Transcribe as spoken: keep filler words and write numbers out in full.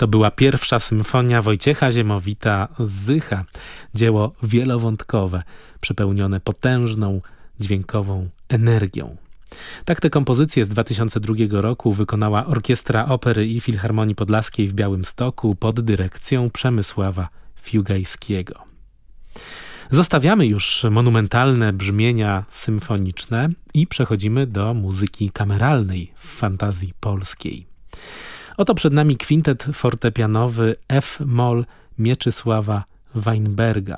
To była pierwsza symfonia Wojciecha Ziemowita-Zycha. Dzieło wielowątkowe, przepełnione potężną, dźwiękową energią. Tak tę kompozycję z dwa tysiące drugiego roku wykonała Orkiestra Opery i Filharmonii Podlaskiej w Białymstoku pod dyrekcją Przemysława Fiugajskiego. Zostawiamy już monumentalne brzmienia symfoniczne i przechodzimy do muzyki kameralnej w fantazji polskiej. Oto przed nami kwintet fortepianowy F-moll Mieczysława Weinberga.